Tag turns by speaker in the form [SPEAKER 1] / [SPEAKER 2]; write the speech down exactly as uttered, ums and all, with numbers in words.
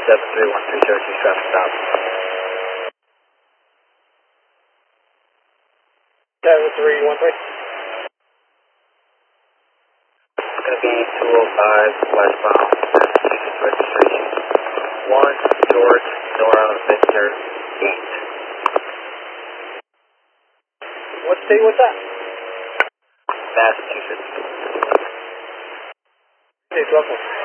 [SPEAKER 1] seven three one three Syracuse, traffic stop.
[SPEAKER 2] seven three one three.
[SPEAKER 1] It's going to be two oh five westbound, Massachusetts registration. one George Nora Victor eight.
[SPEAKER 2] What state was that?
[SPEAKER 1] Massachusetts.
[SPEAKER 2] Hey, welcome.